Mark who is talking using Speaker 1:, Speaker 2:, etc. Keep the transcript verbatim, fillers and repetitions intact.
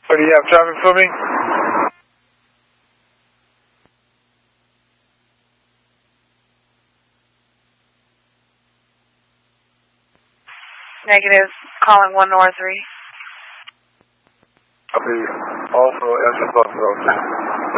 Speaker 1: What do you have traffic for me?
Speaker 2: Negative, calling one Nora three.
Speaker 1: Copy. Also, answer Buffalo.